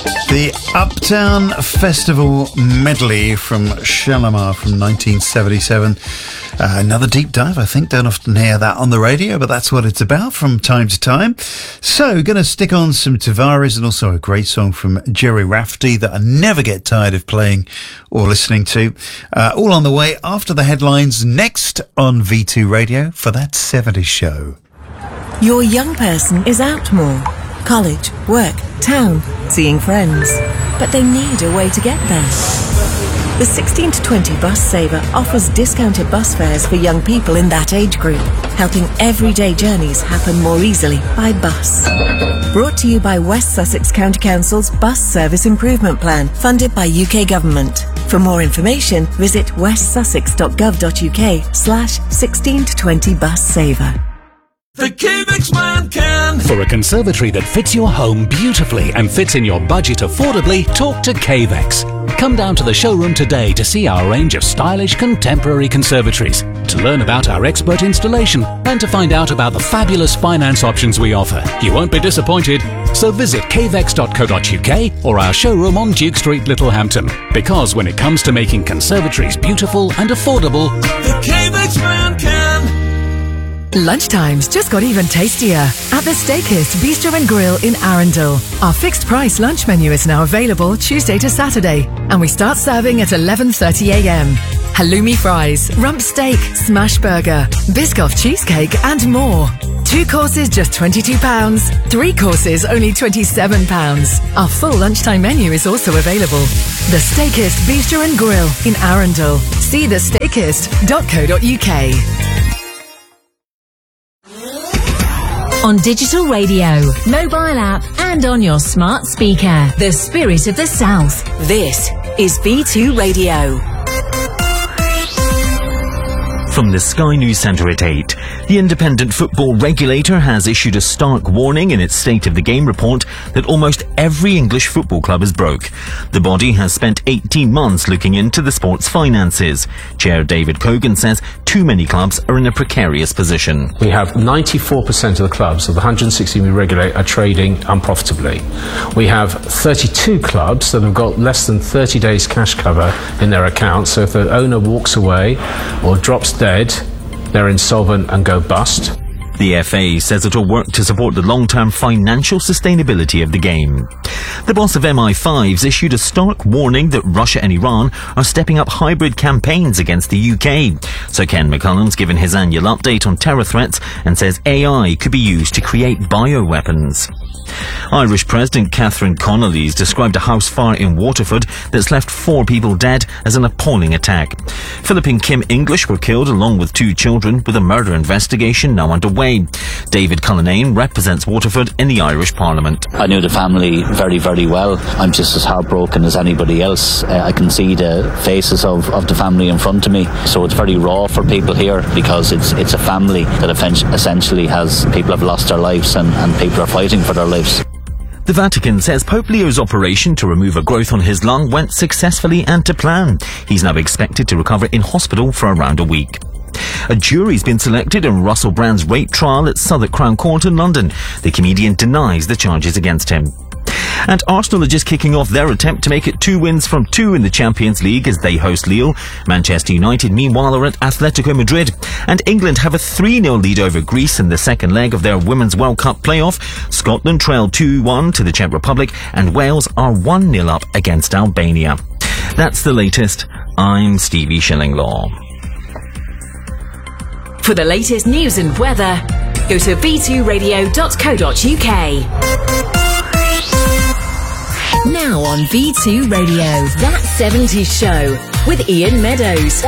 The Uptown Festival medley from Shalimar from 1977. Another deep dive. I think don't often hear that on the radio, but that's what it's about from time to time. So, going to stick on some Tavares and also a great song from Jerry Rafferty that I never get tired of playing or listening to. All on the way after the headlines next on V2 Radio for That 70s Show. Your young person is out more. College, work, town, seeing friends. But they need a way to get there. The 16 to 20 Bus Saver offers discounted bus fares for young people in that age group, helping everyday journeys happen more easily by bus. Brought to you by West Sussex County Council's Bus Service Improvement Plan, funded by UK Government. For more information, visit westsussex.gov.uk/16 to 20 Bus Saver. The Cavex man can. For a conservatory that fits your home beautifully and fits in your budget affordably, talk to Cavex. Come down to the showroom today to see our range of stylish contemporary conservatories, to learn about our expert installation and to find out about the fabulous finance options we offer. You won't be disappointed. So visit cavex.co.uk or our showroom on Duke Street, Littlehampton. Because when it comes to making conservatories beautiful and affordable, the Cavex man can. Lunchtime's just got even tastier at the Steakist Bistro and Grill in Arundel. Our fixed price lunch menu is now available Tuesday to Saturday, and we start serving at 11:30 a.m. Halloumi fries, rump steak, smash burger, Biscoff cheesecake and more. 2 courses just £22, 3 courses only £27. Our full lunchtime menu is also available. The Steakist Bistro and Grill in Arundel. See thesteakist.co.uk. On digital radio, mobile app, and on your smart speaker. The Spirit of the South. This is V2 Radio. From the Sky News Centre at 8, the independent football regulator has issued a stark warning in its State of the Game report that almost every English football club is broke. The body has spent 18 months looking into the sport's finances. Chair David Cogan says too many clubs are in a precarious position. We have 94% of the clubs of the 160 we regulate are trading unprofitably. We have 32 clubs that have got less than 30 days cash cover in their accounts, so if the owner walks away or drops dead, they're insolvent and go bust. The FA says it will work to support the long-term financial sustainability of the game. The boss of MI5's issued a stark warning that Russia and Iran are stepping up hybrid campaigns against the UK. So Ken McCullum's given his annual update on terror threats and says AI could be used to create bioweapons. Irish President Catherine Connolly's described a house fire in Waterford that's left 4 people dead as an appalling attack. Philip and Kim English were killed along with 2 children, with a murder investigation now underway. David Cullinane represents Waterford in the Irish Parliament. I knew the family very, very well. I'm just as heartbroken as anybody else. I can see the faces of the family in front of me. So it's very raw for people here because it's a family that essentially has people have lost their lives and people are fighting for their lives. The Vatican says Pope Leo's operation to remove a growth on his lung went successfully and to plan. He's now expected to recover in hospital for around a week. A jury's been selected in Russell Brand's rape trial at Southwark Crown Court in London. The comedian denies the charges against him. And Arsenal are just kicking off their attempt to make it 2 wins from 2 in the Champions League as they host Lille. Manchester United, meanwhile, are at Atletico Madrid. And England have a 3-0 lead over Greece in the second leg of their Women's World Cup playoff. Scotland trail 2-1 to the Czech Republic, and Wales are 1-0 up against Albania. That's the latest. I'm Stevie Shillinglaw. For the latest news and weather, go to v2radio.co.uk. Now on V2 Radio, That 70s Show with Ian Meadows.